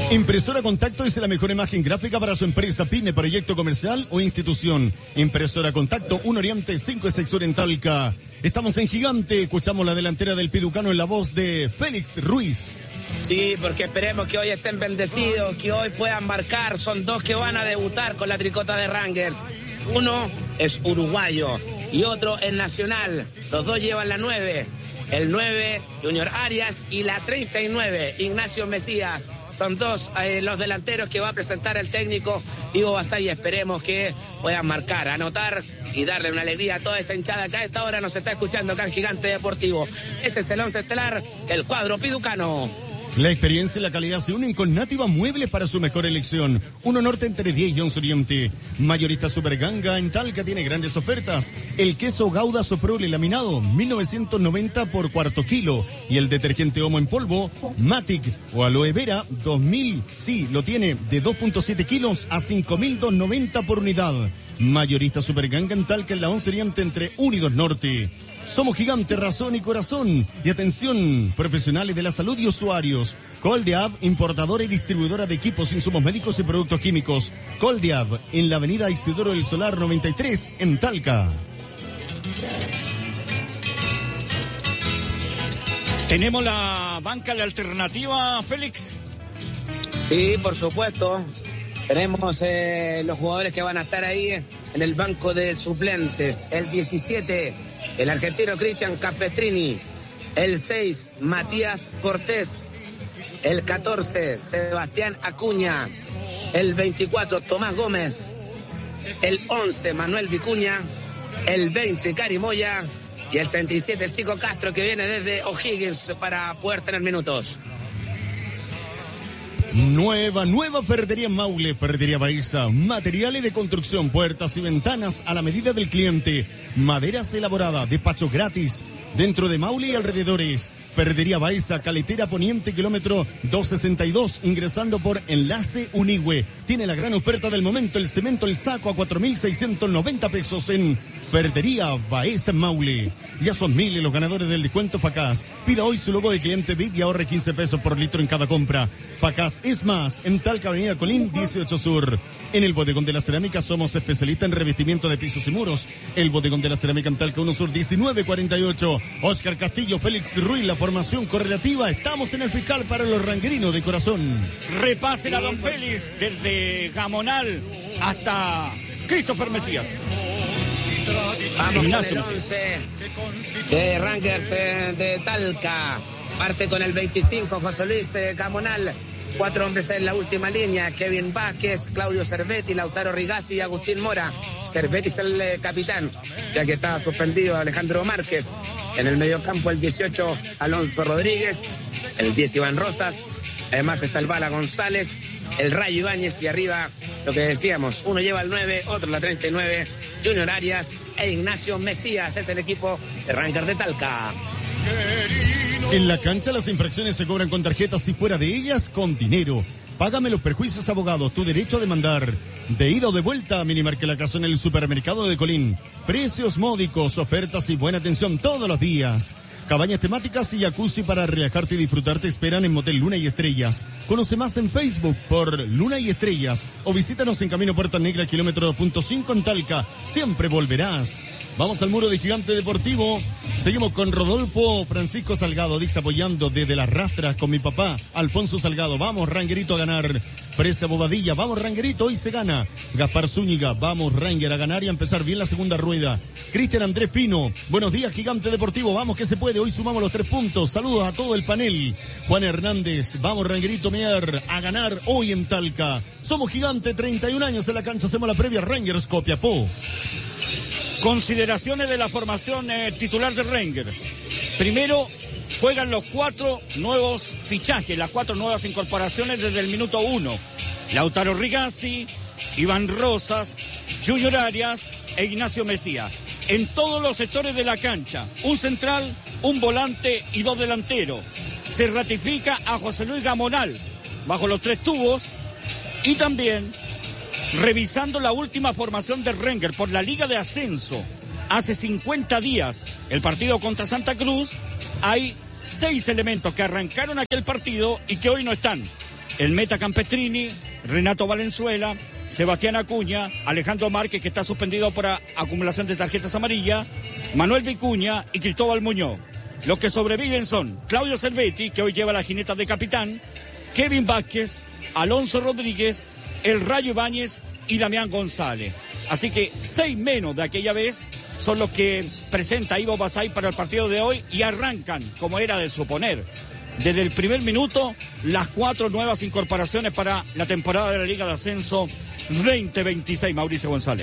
Impresora Contacto es la mejor imagen gráfica para su empresa, pyme, proyecto comercial o institución. Impresora Contacto, un Oriente, cinco Sexur en Talca. Estamos en Gigante, escuchamos la delantera del Piducano en la voz de Félix Ruiz. Sí, porque esperemos que hoy estén bendecidos, que hoy puedan marcar. Son dos que van a debutar con la tricota de Rangers. Uno es uruguayo y otro es nacional. Los dos llevan la nueve. El nueve, Junior Arias, y la treinta y nueve, Ignacio Mesías. Son dos eh, los delanteros que va a presentar el técnico Ivo Basay. Esperemos que puedan marcar, anotar y darle una alegría a toda esa hinchada que a esta hora nos está escuchando acá en Gigante Deportivo. Ese es el once estelar del cuadro piducano. La experiencia y la calidad se unen con Nativa Muebles para su mejor elección. Uno Norte entre diez y once Oriente. Mayorista Superganga en Talca tiene grandes ofertas. El queso Gouda Soprole laminado, mil novecientos noventa por cuarto kilo. Y el detergente Omo en polvo, Matic o Aloe Vera, dos mil. Sí, lo tiene de dos punto siete kilos a cinco mil doscientos noventa por unidad. Mayorista Superganga en Talca en la once Oriente entre uno y dos Norte. Somos Gigante, razón y corazón. Y atención, profesionales de la salud y usuarios. Coldeav, importadora y distribuidora de equipos, insumos médicos y productos químicos. Coldeav, en la avenida Isidoro del Solar noventa y tres, en Talca. ¿Tenemos la banca, la alternativa, Félix? Sí, por supuesto. Tenemos eh, los jugadores que van a estar ahí en el banco de suplentes. El diecisiete, el argentino Cristian Capestrini. El seis, Matías Cortés. El catorce, Sebastián Acuña. El veinticuatro, Tomás Gómez. El once, Manuel Vicuña. El veinte, Cari Moya. Y el treinta y siete, el Chico Castro, que viene desde O'Higgins para poder tener minutos. Nueva, nueva ferretería Maule, ferretería Baeza, materiales de construcción, puertas y ventanas a la medida del cliente, maderas elaboradas, despacho gratis, dentro de Maule y alrededores. Ferretería Baeza, Caletera Poniente, kilómetro doscientos sesenta y dos, ingresando por Enlace Unigüe. Tiene la gran oferta del momento, el cemento, el saco a cuatro mil seiscientos noventa pesos en Ferretería Baeza Maule. Ya son miles los ganadores del descuento Facaz. Pida hoy su logo de cliente V I P y ahorre quince pesos por litro en cada compra. Facaz es más, en Talca, Avenida Colín, dieciocho Sur. En el Bodegón de la Cerámica somos especialistas en revestimiento de pisos y muros. El Bodegón de la Cerámica en Talca, uno Sur, diecinueve cuarenta y ocho. Oscar Castillo, Félix Ruiz, la formación correlativa. Estamos en el fiscal para los ranguerinos de corazón. Repase a don Félix desde Gamonal hasta Christopher Mesías. Vamos con el once de Rangers de Talca. Parte con el veinticinco, José Luis Gamonal. Cuatro hombres en la última línea: Kevin Vázquez, Claudio Cervetti, Lautaro Rigazzi y Agustín Mora. Cervetti es el eh, capitán, ya que estaba suspendido Alejandro Márquez. En el mediocampo el dieciocho, Alonso Rodríguez. El diez, Iván Rosas. Además está el Bala González, el Rayo Ibáñez, y arriba lo que decíamos, uno lleva el nueve, otro la treinta y nueve, Junior Arias e Ignacio Mesías. Es el equipo de Rangers de Talca. En la cancha las infracciones se cobran con tarjetas y fuera de ellas con dinero. Págame los perjuicios, abogados, tu derecho a demandar. De ida o de vuelta, Minimarque La Casa en el supermercado de Colín. Precios módicos, ofertas y buena atención todos los días. Cabañas temáticas y jacuzzi para relajarte y disfrutar te esperan en Motel Luna y Estrellas. Conoce más en Facebook por Luna y Estrellas o visítanos en Camino Puerta Negra, kilómetro dos punto cinco en Talca. Siempre volverás. Vamos al muro de Gigante Deportivo. Seguimos con Rodolfo Francisco Salgado. Dice apoyando desde las rastras con mi papá, Alfonso Salgado. Vamos, Ranguerito, a ganar. Fresa Bobadilla, vamos, Ranguerito, hoy se gana. Gaspar Zúñiga, vamos, Ranger, a ganar y a empezar bien la segunda rueda. Cristian Andrés Pino, buenos días, Gigante Deportivo, vamos que se puede, hoy sumamos los tres puntos. Saludos a todo el panel. Juan Hernández, vamos, Ranguerito, Mear, a ganar hoy en Talca. Somos Gigante, treinta y un años en la cancha, hacemos la previa Rangers Copiapó. Consideraciones de la formación eh, titular de Rangers. Primero, juegan los cuatro nuevos fichajes, las cuatro nuevas incorporaciones desde el minuto uno. Lautaro Rigazzi, Iván Rosas, Junior Arias e Ignacio Mesías. En todos los sectores de la cancha, un central, un volante y dos delanteros. Se ratifica a José Luis Gamonal bajo los tres tubos y también revisando la última formación de Rangers por la Liga de Ascenso. Hace cincuenta días, el partido contra Santa Cruz, hay seis elementos que arrancaron aquel partido y que hoy no están. el Meta Campestrini, Renato Valenzuela, Sebastián Acuña, Alejandro Márquez, que está suspendido por a, acumulación de tarjetas amarillas, Manuel Vicuña y Cristóbal Muñoz. Los que sobreviven son Claudio Cervetti, que hoy lleva la jineta de capitán, Kevin Vázquez, Alonso Rodríguez, El Rayo Ibáñez y Damián González. Así que seis menos de aquella vez son los que presenta Ivo Basay para el partido de hoy y arrancan, como era de suponer, desde el primer minuto, las cuatro nuevas incorporaciones para la temporada de la Liga de Ascenso veinte veintiséis, Mauricio González.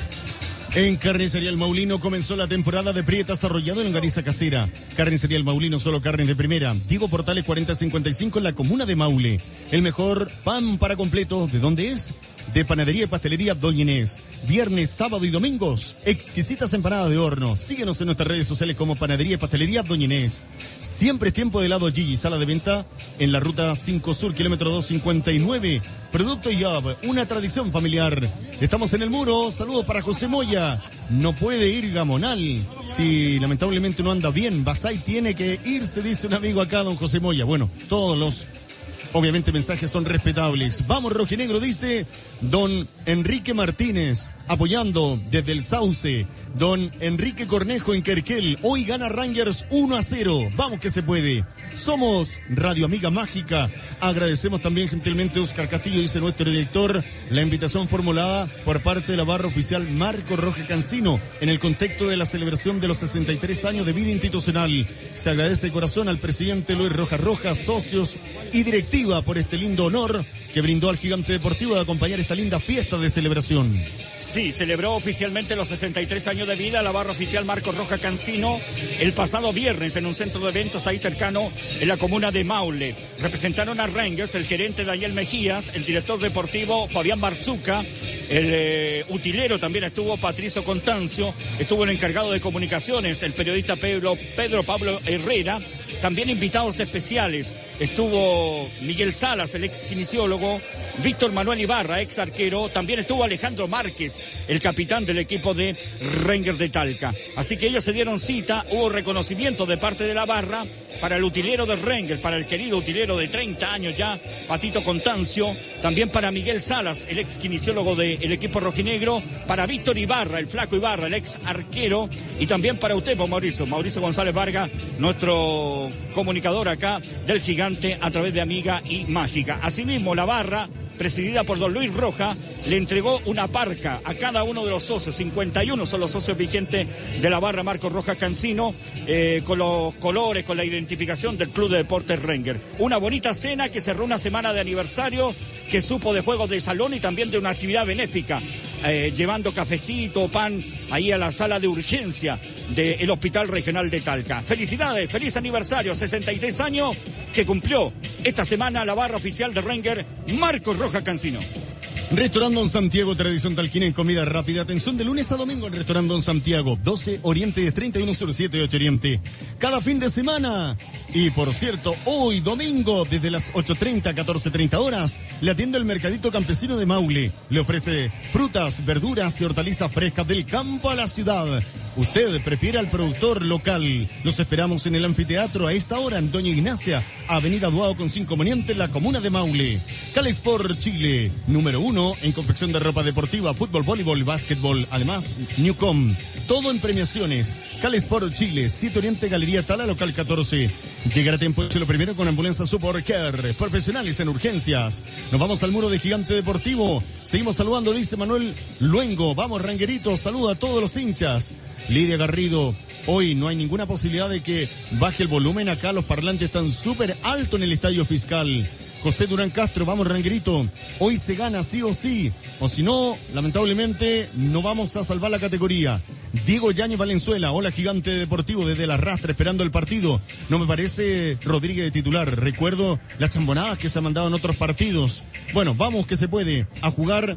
En Carnicería El Maulino comenzó la temporada de prietas arrollado en longaniza casera. Carnicería El Maulino, solo carnes de primera. Diego Portales cuarenta cincuenta y cinco en la comuna de Maule. El mejor pan para completo, ¿de dónde es? De Panadería y Pastelería Doña Inés. Viernes, sábado y domingos, exquisitas empanadas de horno. Síguenos en nuestras redes sociales como Panadería y Pastelería Doña Inés. Siempre es tiempo de helado Gigi, sala de venta en la ruta cinco Sur, kilómetro doscientos cincuenta y nueve. Producto Yab, una tradición familiar. Estamos en el muro, saludos para José Moya. No puede ir Gamonal. Si lamentablemente no anda bien, Basay tiene que irse, dice un amigo acá, don José Moya. Bueno, todos los... obviamente mensajes son respetables. Vamos rojinegro, dice don Enrique Martínez, apoyando desde el Sauce. Don Enrique Cornejo en Querquel. Hoy gana Rangers uno a cero. Vamos que se puede. Somos Radio Amiga Mágica. Agradecemos también gentilmente a Oscar Castillo, dice nuestro director, la invitación formulada por parte de la barra oficial Marco Roja Cancino en el contexto de la celebración de los sesenta y tres años de vida institucional. Se agradece de corazón al presidente Luis Rojas Rojas, socios y directiva por este lindo honor que brindó al Gigante Deportivo de acompañar esta linda fiesta de celebración. Sí, celebró oficialmente los sesenta y tres años de vida la barra oficial Marcos Rojas Cancino el pasado viernes en un centro de eventos ahí cercano en la comuna de Maule. Representaron a Rangers el gerente Daniel Mejías, el director deportivo Fabián Barzuca, el eh, utilero también estuvo Patricio Constancio, estuvo el encargado de comunicaciones, el periodista Pedro, Pedro Pablo Herrera. También invitados especiales, estuvo Miguel Salas, el ex kinesiólogo, Víctor Manuel Ibarra, ex arquero, también estuvo Alejandro Márquez, el capitán del equipo de Rangers de Talca. Así que ellos se dieron cita, hubo reconocimiento de parte de la barra para el utilero de Rangers, para el querido utilero de treinta años ya, Patito Constancio, también para Miguel Salas, el ex kinesiólogo del equipo rojinegro, para Víctor Ibarra, el flaco Ibarra, el ex arquero, y también para usted, Mauricio, Mauricio González Vargas, nuestro comunicador acá del Gigante a través de Amiga y Mágica. Asimismo, la barra, presidida por don Luis Roja, le entregó una parca a cada uno de los socios. cincuenta y uno son los socios vigentes de la barra Marcos Rojas Cancino, eh, con los colores, con la identificación del Club de Deportes Rangers. Una bonita cena que cerró una semana de aniversario que supo de juegos de salón y también de una actividad benéfica, eh, llevando cafecito, pan ahí a la sala de urgencia del Hospital Regional de Talca. Felicidades, feliz aniversario, sesenta y tres años que cumplió esta semana la barra oficial de Rangers Marcos Rojas Cancino. Restaurante Don Santiago, tradición talquina en comida rápida. Atención de lunes a domingo en Restaurante Don Santiago, doce Oriente, treinta y uno cero siete ocho Oriente. Cada fin de semana. Y por cierto, hoy domingo, desde las ocho treinta a catorce treinta horas, le atiende el Mercadito Campesino de Maule. Le ofrece frutas, verduras y hortalizas frescas del campo a la ciudad. Usted prefiere al productor local. Los esperamos en el anfiteatro a esta hora en Doña Ignacia, Avenida Duao con cinco Moniente, en la comuna de Maule. Calesport Chile, número uno en confección de ropa deportiva, fútbol, voleibol, básquetbol. Además, Newcom, todo en premiaciones. Calesport Chile, siete Oriente, Galería Tala, local catorce. Llegar a tiempo lo primero con Ambulancia Support Care, profesionales en urgencias. Nos vamos al muro de Gigante Deportivo. Seguimos saludando, dice Manuel Luengo. Vamos, Rangueritos, saluda a todos los hinchas. Lidia Garrido, hoy no hay ninguna posibilidad de que baje el volumen acá, los parlantes están súper altos en el Estadio Fiscal. José Durán Castro, vamos Ranguerito, hoy se gana sí o sí, o si no, lamentablemente no vamos a salvar la categoría. Diego Yáñez Valenzuela, hola Gigante Deportivo desde la Rastra esperando el partido. No me parece Rodríguez de titular, recuerdo las chambonadas que se han mandado en otros partidos. Bueno, vamos que se puede a jugar,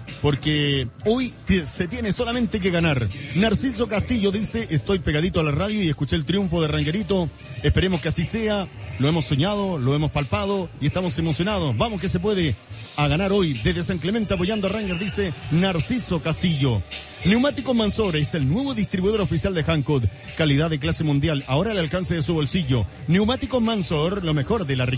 porque hoy se tiene solamente que ganar. Narciso Castillo dice, estoy pegadito a la radio y escuché el triunfo de Ranguerito. Esperemos que así sea. Lo hemos soñado, lo hemos palpado y estamos emocionados. Vamos que se puede a ganar hoy desde San Clemente apoyando a Rangers, dice Narciso Castillo. Neumáticos Mansor es el nuevo distribuidor oficial de Hankook. Calidad de clase mundial, ahora al alcance de su bolsillo. Neumáticos Mansor, lo mejor de la región.